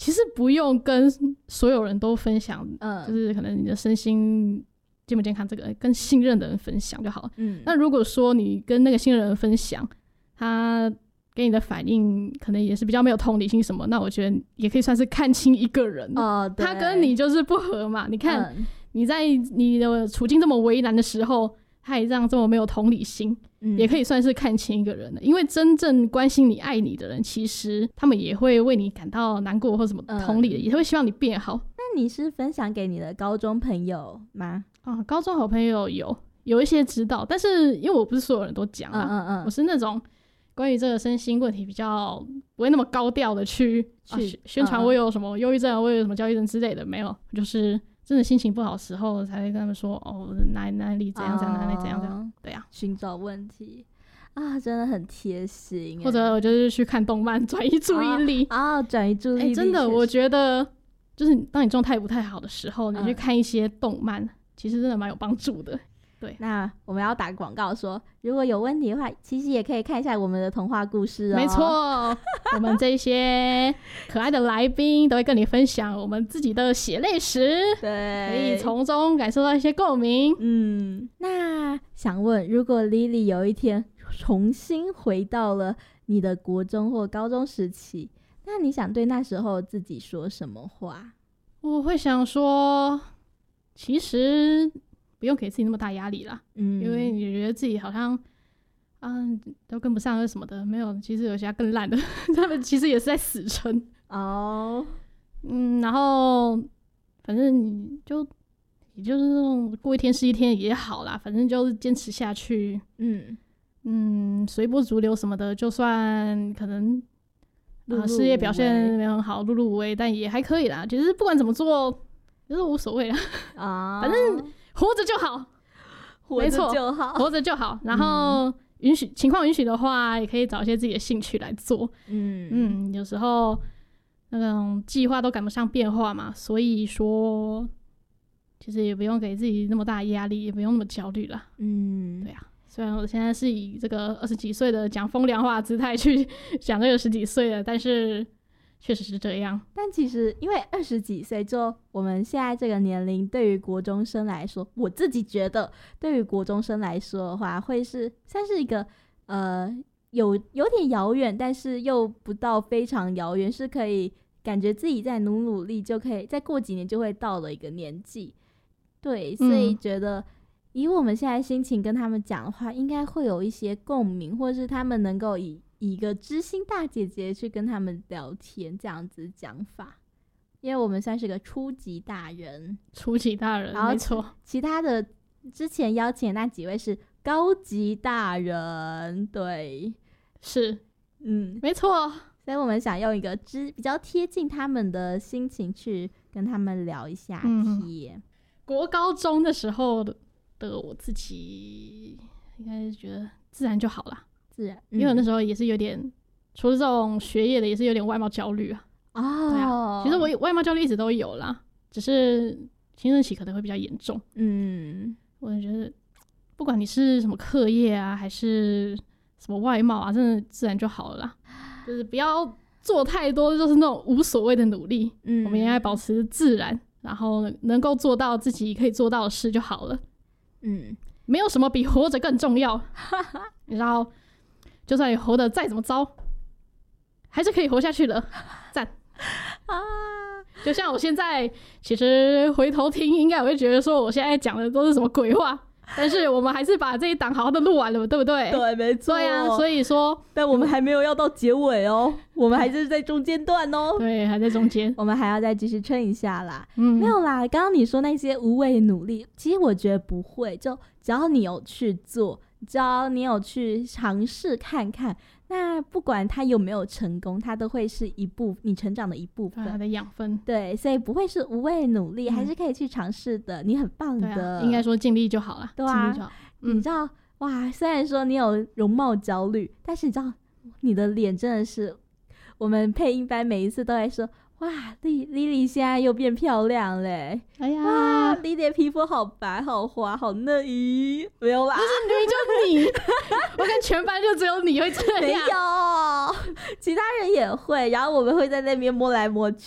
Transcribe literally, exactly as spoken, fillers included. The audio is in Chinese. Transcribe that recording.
其实不用跟所有人都分享， 嗯， 就是可能你的身心健不健康这个跟信任的人分享就好了。 嗯， 那如果说你跟那个信任的人分享，他给你的反应可能也是比较没有同理心什么，那我觉得也可以算是看清一个人。 哦，对， 他跟你就是不合嘛。你看、 嗯、 你在你的处境这么为难的时候，他也这样这么没有同理心，嗯、也可以算是看清一个人的。因为真正关心你、爱你的人，其实他们也会为你感到难过或什么同理的，嗯、也会希望你变好。 那你是分享给你的高中朋友吗？ 啊，高中好朋友有有一些知道，但是因为我不是所有人都讲啊，嗯嗯嗯，我是那种关于这个身心问题比较不会那么高调的去去、啊、宣传我有什么忧郁症、嗯、我有什么焦虑症之类的，没有，就是真的心情不好的时候才会跟他们说哦，哪哪里怎样怎样，哪里怎样怎样，对啊， 寻找问题啊，真的很贴心。 或者我就是去看动漫转移注意力啊，转、哦、移注意力、 欸，真的，我觉得就是当你状态不太好的时候，你去看一些动漫。嗯，其实真的蛮有帮助的。对， 那我们要打广告说，如果有问题的话，其实也可以看一下我们的童话故事哦。 没错，我们这些可爱的来宾都会跟你分享我们自己的血泪史， 对， 可以从中感受到一些共鸣。 嗯，那想问，如果 Lily 有一天重新回到了你的国中或高中时期，那你想对那时候自己说什么话？ 我会想说，其实不用给自己那么大压力啦，嗯，因为你觉得自己好像啊都跟不上或什么的，没有，其实有些更烂的，他们其实也是在死撑哦，嗯，然后反正你就也就是那种过一天是一天也好啦，反正就是坚持下去，嗯嗯，随波逐流什么的，就算可能啊、呃、事业表现没有很好，碌碌无为，但也还可以啦。其实不管怎么做。就是无所谓啦啊，反正活着就好， 活着就好， 活着就好。然后允许、嗯、情况允许的话，也可以找一些自己的兴趣来做。嗯嗯，有时候那种计划都赶不上变化嘛，所以说其实也不用给自己那么大的压力，也不用那么焦虑啦。嗯，对啊。虽然我现在是以这个二十几岁的讲风凉话的姿态去讲这个十几岁的，但是。确实是这样， 但其实因为二十几岁，就我们现在这个年龄，对于国中生来说，我自己觉得，对于国中生来说的话，会是算是一个呃有有点遥远，但是又不到非常遥远，是可以感觉自己在努努力，就可以再过几年就会到了一个年纪。对，所以觉得以我们现在心情跟他们讲的话，应该会有一些共鸣，或者是他们能够以。以一个知心大姐姐去跟他们聊天，这样子讲法，因为我们算是个初级大人， 初级大人，没错。 其他的之前邀请的那几位是高级大人，对， 是，嗯，没错。 所以我们想用一个知比较贴近他们的心情去跟他们聊一下天。嗯、 国高中的时候的我自己，应该是觉得自然就好了。自然，因为我那时候也是有点，嗯、除了这种学业的，也是有点外貌焦虑啊。哦，对啊，其实我外貌焦虑一直都有啦，只是青春期可能会比较严重。嗯，我觉得不管你是什么课业啊，还是什么外貌啊，真的自然就好了啦。就是不要做太多，就是那种无所谓的努力。嗯，我们应该保持自然，然后能够做到自己可以做到的事就好了。嗯，没有什么比活着更重要。你知道。就算你活得再怎么糟，还是可以活下去的，赞啊！就像我现在，其实回头听，应该我会觉得说，我现在讲的都是什么鬼话，但是我们还是把这一档好好的录完了，对不对？ 对，没错。 对啊，所以说， 但我们还没有要到结尾哦，我们还是在中间段哦。 对，还在中间， 我们还要再继续撑一下啦。嗯，没有啦，刚刚你说那些无谓努力，其实我觉得不会，就只要你有去做。只要你有去尝试看看，那不管他有没有成功，他都会是一部你成长的一部分， 他的养分。 对，所以不会是无谓努力，嗯、还是可以去尝试的。你很棒的， 啊、应该说尽力就好了。 对啊， 尽力就好。嗯、 你知道哇？虽然说你有容貌焦虑，但是你知道你的脸真的是，我们配音班每一次都在说。哇，莉莉莉现在又变漂亮嘞！哎呀，哇，莉莉的皮肤好白、好滑、好嫩咦，没有啦， 就是明明就你，我看全班就只有你会这样， 没有，其他人也会，然后我们会在那边摸来摸去。